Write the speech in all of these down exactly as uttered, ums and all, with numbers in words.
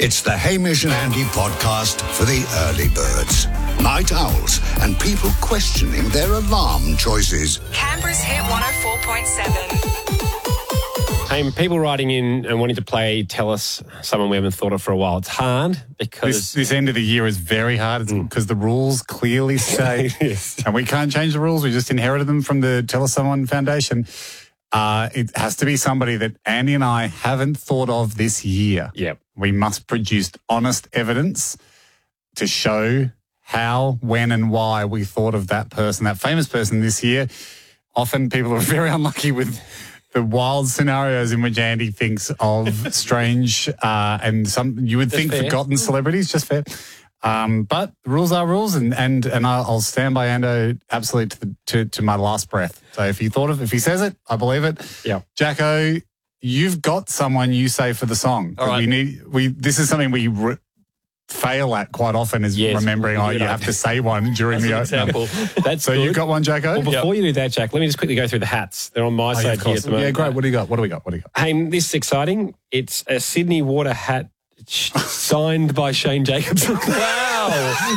It's the Hamish and Andy podcast for the early birds, night owls, and people questioning their alarm choices. Canberra's Hit one oh four point seven. Hey, people writing in and wanting to play Tell Us someone we haven't thought of for a while. It's hard because... This, this end of the year is very hard because mm. the rules clearly say, yes. and we can't change the rules, we just inherited them from the Tell Us Someone Foundation. Uh, it has to be somebody that Andy and I haven't thought of this year. Yep. We must produce honest evidence to show how, when and why we thought of that person, that famous person this year. Often people are very unlucky with the wild scenarios in which Andy thinks of strange uh, and some you would Just think fair. forgotten celebrities. Just fair. Um, but rules are rules, and and and I'll I'll stand by Ando absolutely to, the, to to my last breath. So if he thought of, if he says it, I believe it. Yeah, Jacko, you've got someone you say for the song. All right. We need we. This is something we re- fail at quite often is Yes, remembering. Oh, you you know. have to say one during the That's an opener. example. that's So good. you've got one, Jacko. Well, before you do that, Jack, let me just quickly go through the hats. They're on my Oh, yeah, side of here course. at the moment. Yeah, great. What do you got? What do we got? What do we got? Hey, this is exciting. It's a Sydney Water hat signed by Shane Jacobson. Wow.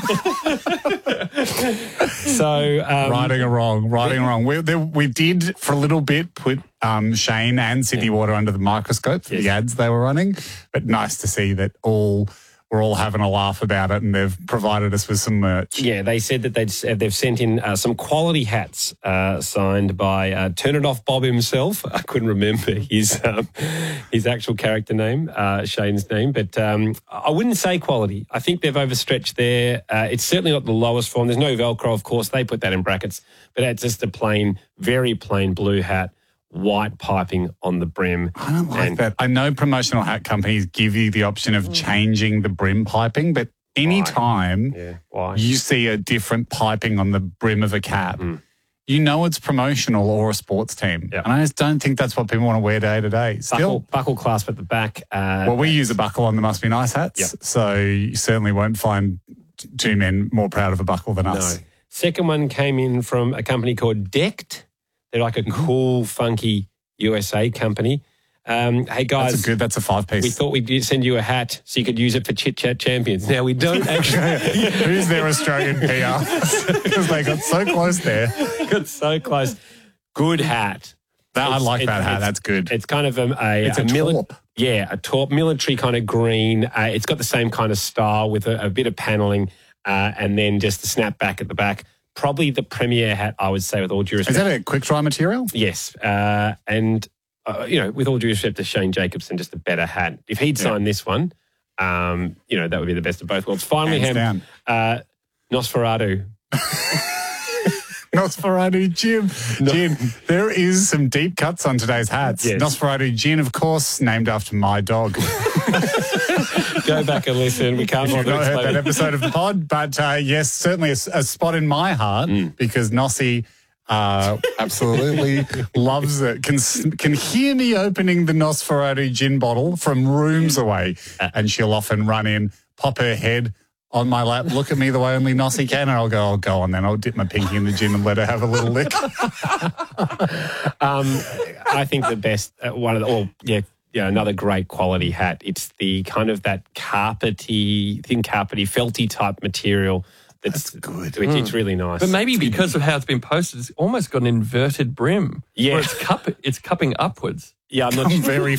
So, um, Righting or wrong, righting or wrong. We, there, we did, for a little bit, put um, Shane and Sydney Water under the microscope for Yes. the ads they were running. But nice to see that all we're all having a laugh about it, and they've provided us with some merch. yeah, they said that they'd, they've sent in uh, some quality hats uh, signed by uh, Turn It Off Bob himself. I couldn't remember his um, his actual character name, uh, Shane's name, but um, I wouldn't say quality. I think they've overstretched there. Uh, it's certainly not the lowest form. There's no Velcro, of course. They put that in brackets, but it's just a plain, very plain blue hat, white piping on the brim. I don't like And- that. I know promotional hat companies give you the option of changing the brim piping, but any time Yeah, why? you see a different piping on the brim of a cap, you know it's promotional or a sports team. Yeah. And I just don't think that's what people want to wear day to day. Still, Buckle, buckle clasp at the back. Uh, well, we use a buckle on the Must Be Nice hats, Yep. so you certainly won't find t- two men more proud of a buckle than No. us. Second one came in from a company called Decked. They're like a cool, funky U S A company. Um, hey, guys. That's a good, that's a five piece. We thought we'd send you a hat so you could use it for Chit Chat Champions. Now, we don't actually. Who's their Australian P R? Because they got so close there. Got so close. Good hat. That, I It's- like that it's- hat. it's- That's good. It's kind of a, a, It's a mili- taupe. Yeah, a taupe, military kind of green. Uh, it's got the same kind of style with a, a bit of paneling uh, and then just the snap back at the back. Probably the premier hat, I would say, with all due Is respect. that a quick dry material? Yes. Uh, and, uh, you know, with all due respect to Shane Jacobson, just a better hat. If he'd Yeah. signed this one, um, you know, that would be the best of both worlds. Finally, Hands Ham, down. uh, Nosferatu. Nosferatu Gin. Gin. There is some deep cuts on today's hats. Yes. Nosferatu Gin, of course, named after my dog. Go back and listen. We can't You've bother not heard explaining. that episode of the pod, but uh, yes, certainly a, a spot in my heart because Nossie uh, absolutely loves it. Can can hear me opening the Nosferatu gin bottle from rooms away, and she'll often run in, pop her head on my lap, look at me the way only Nossie can, and I'll go, I'll go on then. I'll dip my pinky in the gin and let her have a little lick. Um, I think the best uh, one of the, or yeah, yeah, another great quality hat. It's the kind of that carpety, thin carpety, felty type material. That's, That's good. Which, It's really nice. But maybe because of how it's been posted, it's almost got an inverted brim. Yeah. Where it's, cup, it's cupping upwards. yeah, I'm not I'm very